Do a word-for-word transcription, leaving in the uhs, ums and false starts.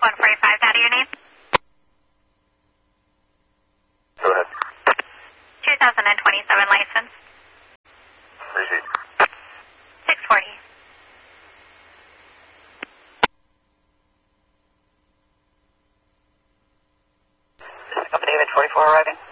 one forty-five, Daddy, your name? Go ahead. two thousand twenty-seven license. Receipt. six forty. Is the company even twenty-four arriving?